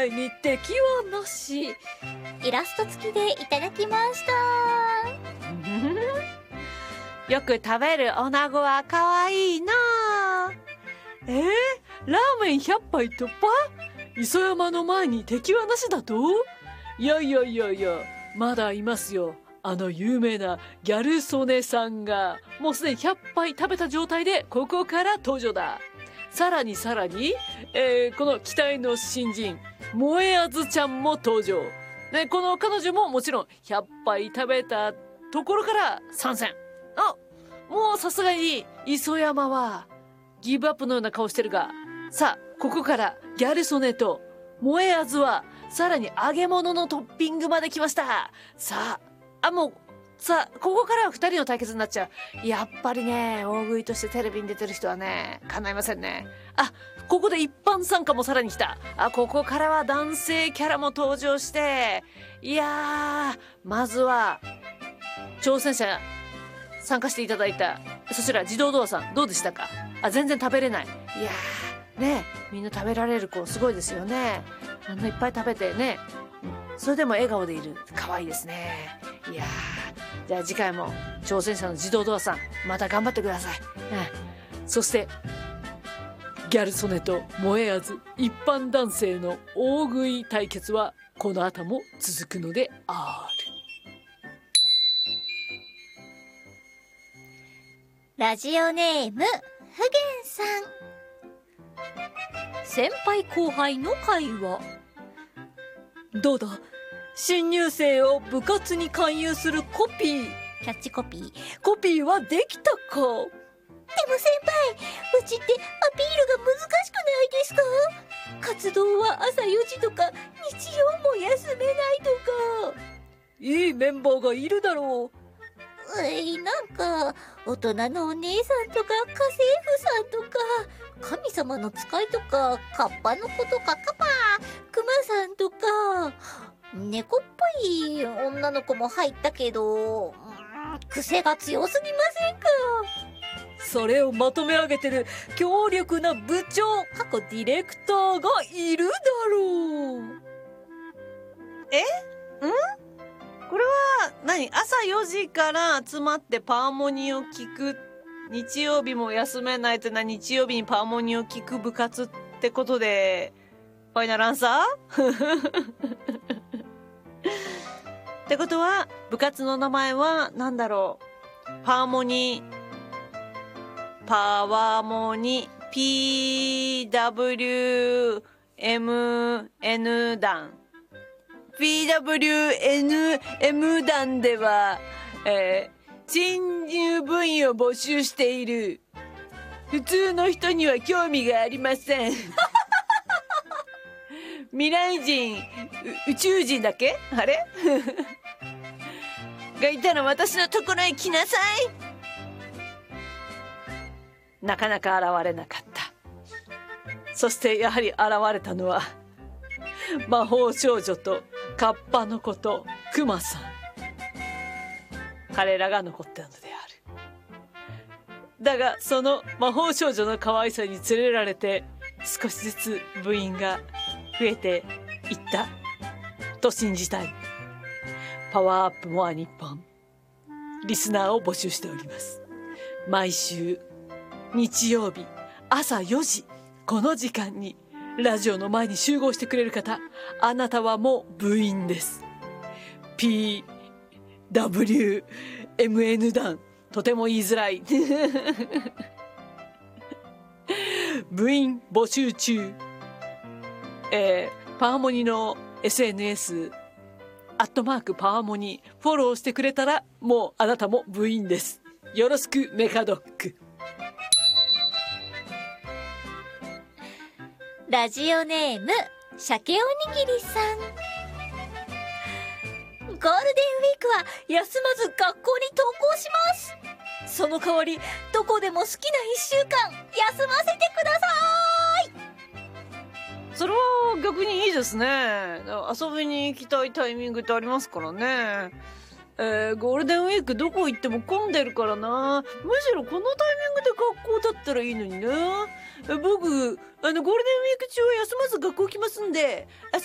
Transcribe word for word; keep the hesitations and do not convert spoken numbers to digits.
前に敵はなし。 イラスト付きでいただきました。 よく食べる女子は可愛いな。えー、ラーメンひゃっぱい突破？磯山の前に敵はなしだと？いやいやいやいや、まだいますよ。あの有名なギャル曽根さんがもうすでにひゃっぱい食べた状態でここから登場だ。さらにさらに、えー、この期待の新人萌えあずちゃんも登場、ね、この彼女ももちろんひゃっぱい食べたところから参戦。あ、もうさすがに磯山はギブアップのような顔してるが、さあここからギャル曽根と萌えあずはさらに揚げ物のトッピングまで来ました。さあ、あ、もうさあここからはふたりの対決になっちゃう。やっぱりね、大食いとしてテレビに出てる人はね、叶いませんね。あ、ここで一般参加もさらに来た。あ、ここからは男性キャラも登場して、いやー、まずは挑戦者参加していただいたそちら自動ドアさん、どうでしたか？あ、全然食べれない。いやーね、みんな食べられる子すごいですよね。あんないっぱい食べてね、それでも笑顔でいる、可愛いですね。いやー、じゃあ次回も挑戦者の自動ドアさん、また頑張ってください。うん、そしてギャル曽根と萌えあず一般男性の大食い対決はこの後も続くのである。 ラジオネームふげんさん。 先輩後輩の会話。どうだ、新入生を部活に勧誘するコピー、 キャッチコピー。 コピーはできたか？ でも先輩、うちってアピールが難しくないですか？活動は朝よじとか日曜も休めないとか。 いいメンバーがいるだろう。 うい、なんか大人のお姉さんとか家政婦さんとか神様の使いとかカッパの子とかカパクマさんとか猫っぽい女の子も入ったけど、うーん、癖が強すぎませんか？ それをまとめ上げてる強力な部長過去ディレクターがいるだろう。え？ん？これは何？朝よじから集まってパーモニーを聞く、日曜日も休めないというのは日曜日にパーモニーを聞く部活ってことでファイナルアンサーってことは部活の名前は何だろう？パーモニー、パワーモニ ピーダブリューエムエヌ 団、ピーダブリューエヌエム 団では、えー、新入部員を募集している。普通の人には興味がありません未来人、宇宙人だけあれがいたら私のところへ来なさい。なかなか現れなかった。そしてやはり現れたのは魔法少女とカッパの子とクマさん、彼らが残ったのである。だがその魔法少女の可愛さに連れられて少しずつ部員が増えていったと信じたい。パワーアップモア日本、リスナーを募集しております。毎週日曜日朝よじ、この時間にラジオの前に集合してくれる方、あなたはもう部員です。 ピーダブリューエムエヌ 団、とても言いづらい部員募集中。えー、パワモニの エスエヌエス アットマークパワモニフォローしてくれたらもうあなたも部員です。よろしくメカドッグ。 ラジオネーム鮭おにぎりさん。ゴールデンウィークは休まず学校に登校します。その代わりどこでも好きないっしゅうかん休ませてください。 それは逆にいいですね。遊びに行きたいタイミングってありますからね。えー、ゴールデンウィークどこ行っても混んでるからな。むしろこのタイミングで学校だったらいいのにな。僕あのゴールデンウィーク中は休まず学校来ますんで、